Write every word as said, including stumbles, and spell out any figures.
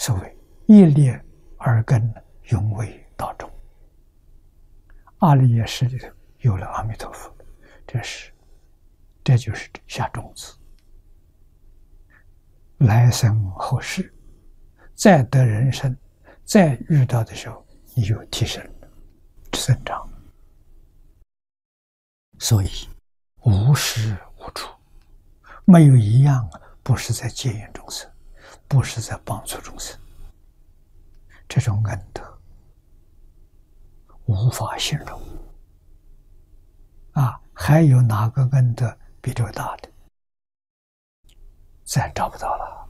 所谓一裂耳根，永为道中。阿赖耶识里头有了阿弥陀佛，这是这就是下种子。来生后世，再得人生，再遇到的时候，你就提升了，增长。所以无时无处，没有一样不是在接引众生，不是在帮助众生。这种恩德无法形容啊！还有哪个恩德比这个大的？再找不到了。